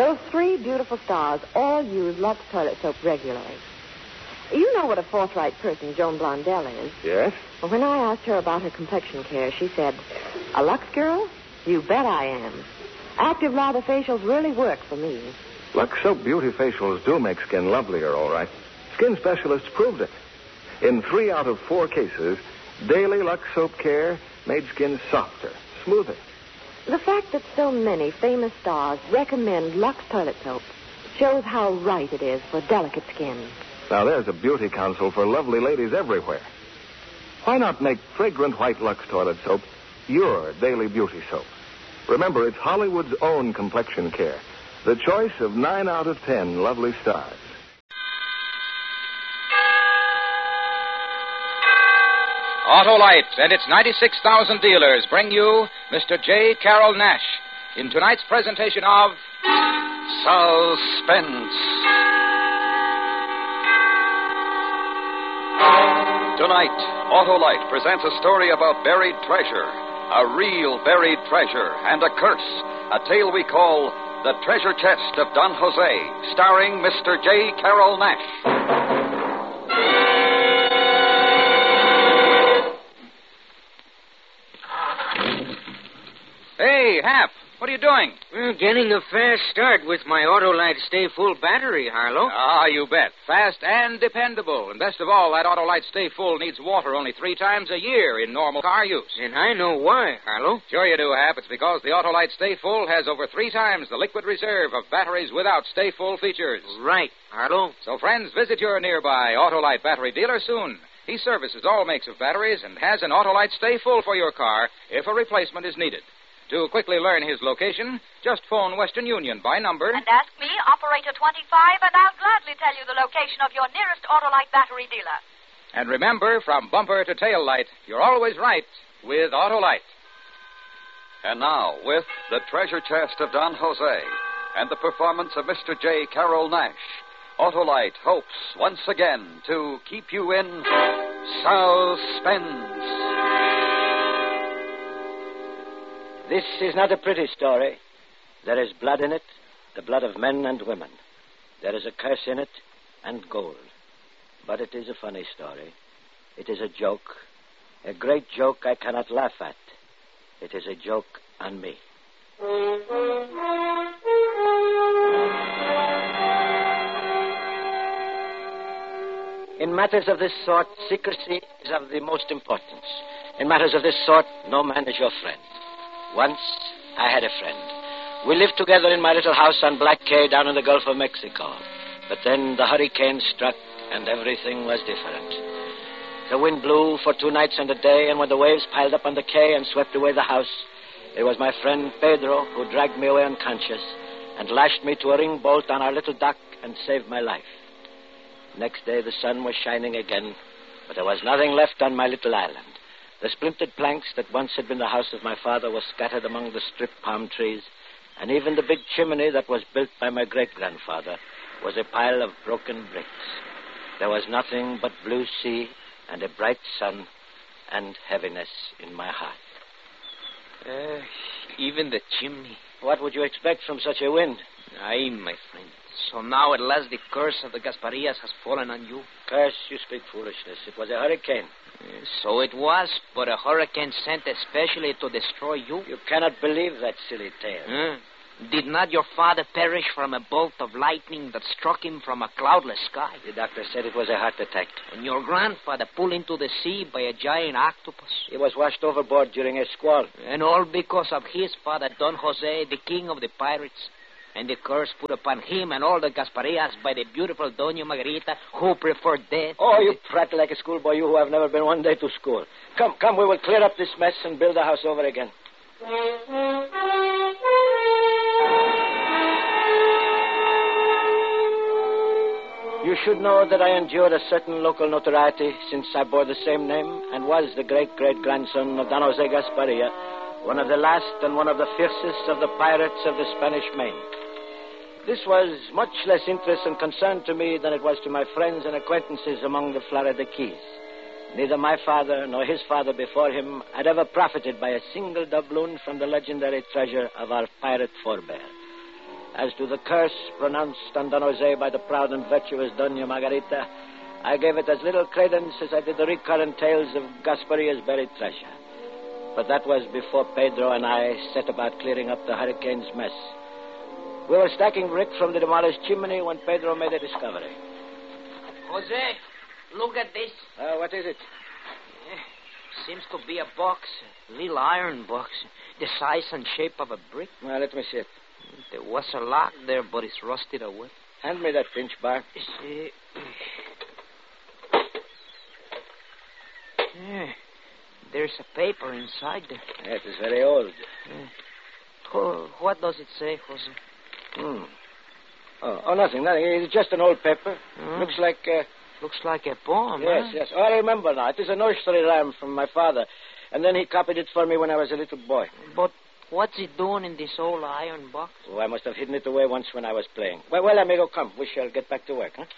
Those three beautiful stars all use Lux toilet soap regularly. You know what a forthright person Joan Blondell is. Yes? Well, when I asked her about her complexion care, she said, "A Lux girl? You bet I am. Active lather facials really work for me." Lux Soap Beauty Facials do make skin lovelier, all right. Skin specialists proved it. In 3 out of 4 cases, daily Lux Soap care made skin softer, smoother. The fact that so many famous stars recommend Lux toilet soap shows how right it is for delicate skin. Now, there's a beauty counsel for lovely ladies everywhere. Why not make fragrant white Lux toilet soap your daily beauty soap? Remember, it's Hollywood's own complexion care. The choice of 9 out of 10 lovely stars. Autolite and its 96,000 dealers bring you Mr. J. Carroll Nash in tonight's presentation of Suspense. Tonight, Autolite presents a story about buried treasure, a real buried treasure, and a curse, a tale we call The Treasure Chest of Don Jose, starring Mr. J. Carroll Nash. Hey, Hap, what are you doing? Well, getting a fast start with my Autolite Stay Full battery, Harlow. Ah, you bet. Fast and dependable. And best of all, that Autolite Stay Full needs water only 3 times a year in normal car use. And I know why, Harlow. Sure you do, Hap. It's because the Autolite Stay Full has over 3 times the liquid reserve of batteries without Stay Full features. Right, Harlow. So, friends, visit your nearby Autolite battery dealer soon. He services all makes of batteries and has an Autolite Stay Full for your car if a replacement is needed. To quickly learn his location, just phone Western Union by number. And ask me, Operator 25, and I'll gladly tell you the location of your nearest Autolite battery dealer. And remember, from bumper to tail light, you're always right with Autolite. And now, with The Treasure Chest of Don Jose and the performance of Mr. J. Carroll Nash, Autolite hopes once again to keep you in suspense. This is not a pretty story. There is blood in it, the blood of men and women. There is a curse in it, and gold. But it is a funny story. It is a joke, a great joke I cannot laugh at. It is a joke on me. In matters of this sort, secrecy is of the most importance. In matters of this sort, no man is your friend. Once, I had a friend. We lived together in my little house on Black Cay down in the Gulf of Mexico. But then the hurricane struck, and everything was different. The wind blew for 2 nights and a day, and when the waves piled up on the quay and swept away the house, it was my friend Pedro who dragged me away unconscious and lashed me to a ring bolt on our little dock and saved my life. Next day, the sun was shining again, but there was nothing left on my little island. The splintered planks that once had been the house of my father were scattered among the stripped palm trees, and even the big chimney that was built by my great-grandfather was a pile of broken bricks. There was nothing but blue sea and a bright sun and heaviness in my heart. Even the chimney. What would you expect from such a wind? Aye, my friend. So now at last the curse of the Gasparias has fallen on you? Curse, you speak foolishness. It was a hurricane. So it was, but a hurricane sent especially to destroy you? You cannot believe that silly tale. Did not your father perish from a bolt of lightning that struck him from a cloudless sky? The doctor said it was a heart attack. And your grandfather pulled into the sea by a giant octopus? He was washed overboard during a squall. And all because of his father, Don Jose, the king of the pirates. And the curse put upon him and all the Gasparias by the beautiful Doña Margarita, who preferred death. Oh, you prattle like a schoolboy, you who have never been one day to school. Come, we will clear up this mess and build the house over again. You should know that I endured a certain local notoriety since I bore the same name and was the great-great-grandson of Don Jose Gasparia, one of the last and one of the fiercest of the pirates of the Spanish Main. This was much less interest and concern to me than it was to my friends and acquaintances among the Florida Keys. Neither my father nor his father before him had ever profited by a single doubloon from the legendary treasure of our pirate forebear. As to the curse pronounced on Don Jose by the proud and virtuous Dona Margarita, I gave it as little credence as I did the recurrent tales of Gasparia's buried treasure. But that was before Pedro and I set about clearing up the hurricane's mess. We were stacking brick from the demolished chimney when Pedro made a discovery. Jose, look at this. What is it? Seems to be a box, a little iron box, the size and shape of a brick. Well, let me see it. There was a lock there, but it's rusted away. Hand me that pinch bar. See. Yeah. There's a paper inside there. Yeah, it is very old. What does it say, Jose? Oh, nothing. It's just an old paper. Looks like... Looks like a poem, Yes, huh? yes. Oh, I remember now. It is a nursery rhyme from my father. And then he copied it for me when I was a little boy. But what's it doing in this old iron box? Oh, I must have hidden it away once when I was playing. Well, amigo, come. We shall get back to work, huh?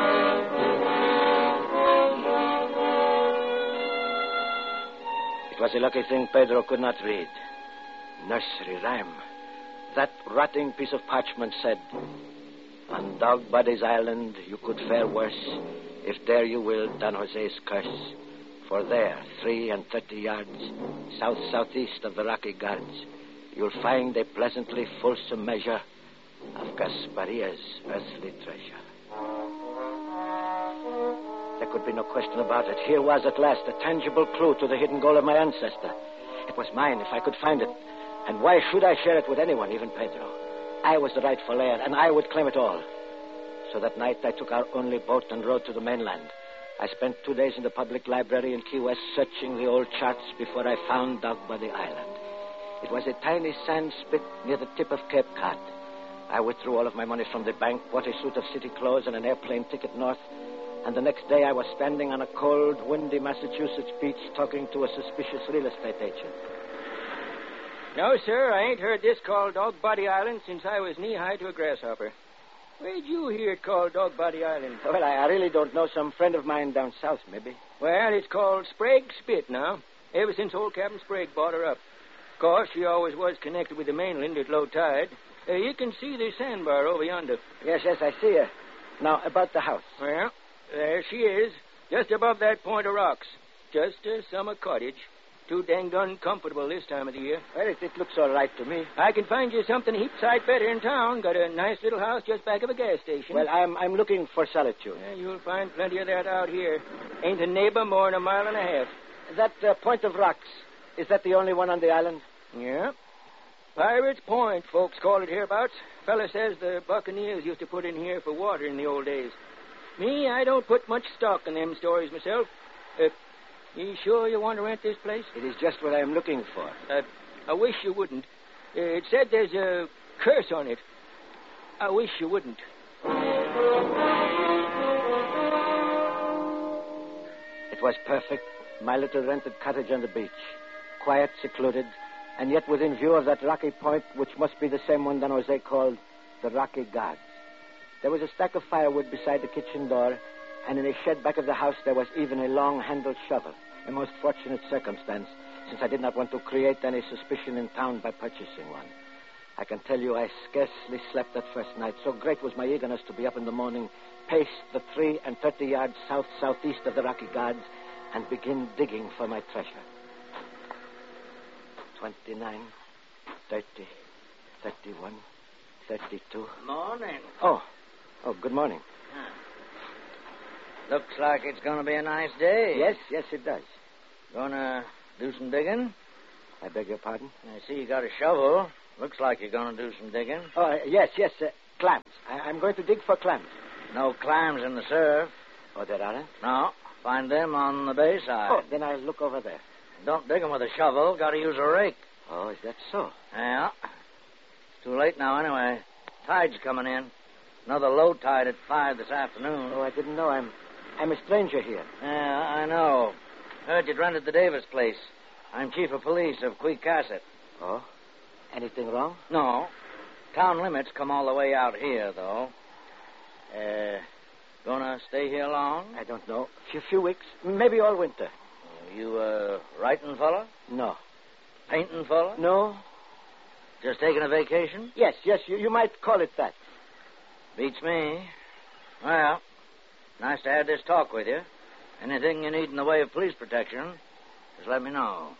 It was a lucky thing Pedro could not read. Nursery rhyme. That rotting piece of parchment said, "On Dog Buddy's Island you could fare worse, if there you will Don Jose's curse. For there, 33 yards, south-southeast of the Rocky Guards, you'll find a pleasantly fulsome measure of Gasparia's earthly treasure." There could be no question about it. Here was at last a tangible clue to the hidden gold of my ancestor. It was mine if I could find it. And why should I share it with anyone, even Pedro? I was the rightful heir, and I would claim it all. So that night I took our only boat and rowed to the mainland. I spent 2 days in the public library in Key West searching the old charts before I found Dog Buddy Island. It was a tiny sand spit near the tip of Cape Cod. I withdrew all of my money from the bank, bought a suit of city clothes and an airplane ticket north, and the next day I was standing on a cold, windy Massachusetts beach talking to a suspicious real estate agent. No, sir, I ain't heard this called Dog Body Island since I was knee-high to a grasshopper. Where'd you hear it called Dog Body Island? Well, I really don't know. Some friend of mine down south, maybe. Well, it's called Sprague Spit now, ever since old Captain Sprague bought her up. Of course, she always was connected with the mainland at low tide. You can see the sandbar over yonder. Yes, I see her. Now, about the house. Well, there she is, just above that point of rocks. Just a summer cottage. Too dang uncomfortable this time of the year. Well, it looks all right to me. I can find you something a heap sight better in town. Got a nice little house just back of a gas station. Well, I'm looking for solitude. Yeah, you'll find plenty of that out here. Ain't a neighbor more than a mile and a half. That point of rocks, is that the only one on the island? Yeah. Pirates Point, folks call it hereabouts. Fella says the buccaneers used to put in here for water in the old days. Me, I don't put much stock in them stories myself. You sure you want to rent this place? It is just what I am looking for. I wish you wouldn't. It said there's a curse on it. I wish you wouldn't. It was perfect. My little rented cottage on the beach. Quiet, secluded, and yet within view of that rocky point, which must be the same one Don Jose called the Rocky Guards. There was a stack of firewood beside the kitchen door, and in a shed back of the house there was even a long-handled shovel. A most fortunate circumstance, since I did not want to create any suspicion in town by purchasing one. I can tell you I scarcely slept that first night. So great was my eagerness to be up in the morning, pace the 33 yards south-southeast of the Rocky Guards, and begin digging for my treasure. 29, 30, 31, 32. Morning. Oh, good morning. Looks like it's going to be a nice day. Yes, it does. Gonna do some digging? I beg your pardon? I see you got a shovel. Looks like you're going to do some digging. Oh, yes, clams. I'm going to dig for clams. No clams in the surf. Oh, there aren't? No. Find them on the bay side. Oh, then I'll look over there. Don't dig them with a shovel. Got to use a rake. Oh, is that so? Yeah. It's too late now anyway. Tide's coming in. Another low tide at 5 this afternoon. Oh, I didn't know. I'm a stranger here. Yeah, I know. Heard you'd rented the Davis place. I'm chief of police of Queecasset. Oh? Anything wrong? No. Town limits come all the way out here, though. Gonna stay here long? I don't know. Few weeks. Maybe all winter. You a writing fella? No. Painting fella? No. Just taking a vacation? Yes, you might call it that. Beats me. Well, nice to have this talk with you. Anything you need in the way of police protection, just let me know.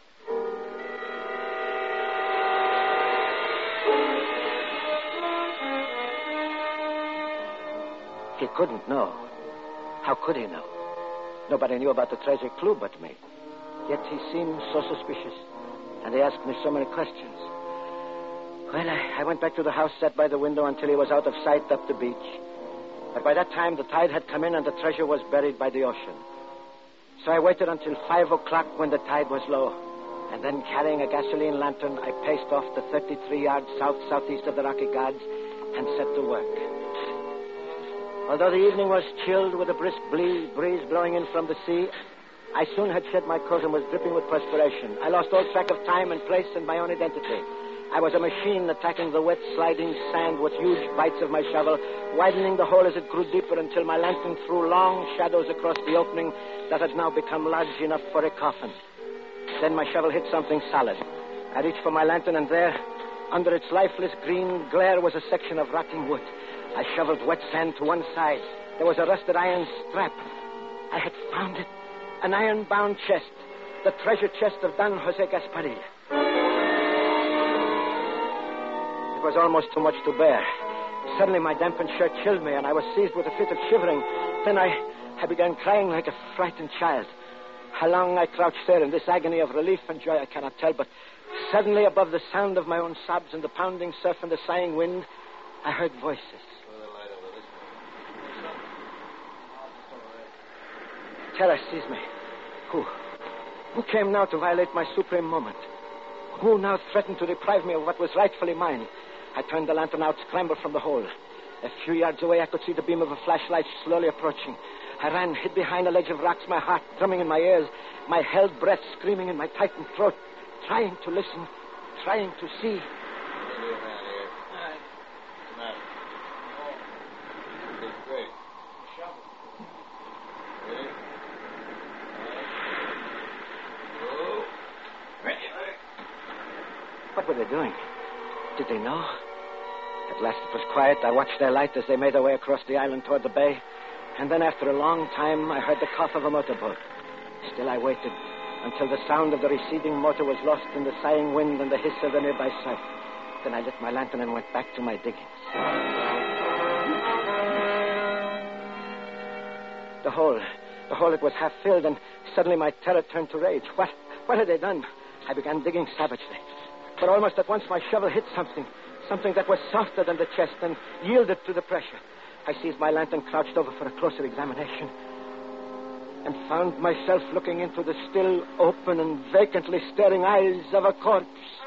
He couldn't know. How could he know? Nobody knew about the treasure clue but me. Yet he seemed so suspicious. And he asked me so many questions. Well, I went back to the house, sat by the window until he was out of sight up the beach. But by that time, the tide had come in and the treasure was buried by the ocean. So I waited until 5 o'clock when the tide was low. And then, carrying a gasoline lantern, I paced off the 33 yards southeast of the Rocky Gods and set to work. Although the evening was chilled with a brisk breeze blowing in from the sea, I soon had shed my coat and was dripping with perspiration. I lost all track of time and place and my own identity. I was a machine attacking the wet, sliding sand with huge bites of my shovel, widening the hole as it grew deeper until my lantern threw long shadows across the opening that had now become large enough for a coffin. Then my shovel hit something solid. I reached for my lantern, and there, under its lifeless green glare, was a section of rotting wood. I shoveled wet sand to one side. There was a rusted iron strap. I had found it. An iron-bound chest. The treasure chest of Don Jose Gasparilla. It was almost too much to bear. Suddenly my dampened shirt chilled me, and I was seized with a fit of shivering. Then I began crying like a frightened child. How long I crouched there in this agony of relief and joy I cannot tell, but suddenly above the sound of my own sobs and the pounding surf and the sighing wind, I heard voices. Terror seized me. Who came now to violate my supreme moment? Who now threatened to deprive me of what was rightfully mine? I turned the lantern out, scrambled from the hole. A few yards away, I could see the beam of a flashlight slowly approaching. I ran, hid behind a ledge of rocks, my heart drumming in my ears, my held breath screaming in my tightened throat, trying to listen, trying to see. What were they doing? Did they know? At last it was quiet. I watched their light as they made their way across the island toward the bay. And then after a long time, I heard the cough of a motorboat. Still I waited until the sound of the receding motor was lost in the sighing wind and the hiss of the nearby surf. Then I lit my lantern and went back to my diggings. The hole it was half filled, and suddenly my terror turned to rage. What had they done? I began digging savagely. But almost at once my shovel hit something that was softer than the chest and yielded to the pressure. I seized my lantern, crouched over for a closer examination, and found myself looking into the still open and vacantly staring eyes of a corpse.